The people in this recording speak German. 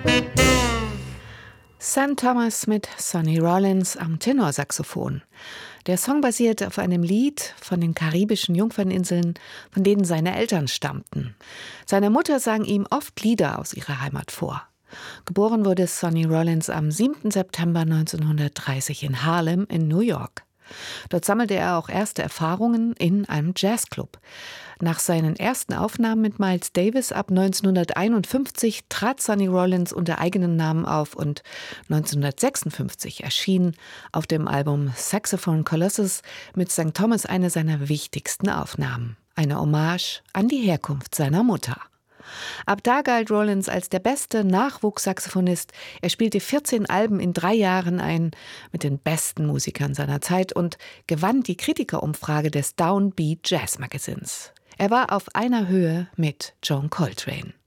Sam Thomas mit Sonny Rollins am Tenorsaxophon. Der Song basiert auf einem Lied von den karibischen Jungferninseln, von denen seine Eltern stammten. Seine Mutter sang ihm oft Lieder aus ihrer Heimat vor. Geboren wurde Sonny Rollins am 7. September 1930 in Harlem in New York. Dort sammelte er auch erste Erfahrungen in einem Jazzclub. Nach seinen ersten Aufnahmen mit Miles Davis ab 1951 trat Sonny Rollins unter eigenem Namen auf und 1956 erschien auf dem Album Saxophone Colossus mit St. Thomas eine seiner wichtigsten Aufnahmen. Eine Hommage an die Herkunft seiner Mutter. Ab da galt Rollins als der beste Nachwuchssaxophonist. Er spielte 14 Alben in 3 Jahren ein mit den besten Musikern seiner Zeit und gewann die Kritikerumfrage des Downbeat Jazz Magazins. Er war auf einer Höhe mit John Coltrane.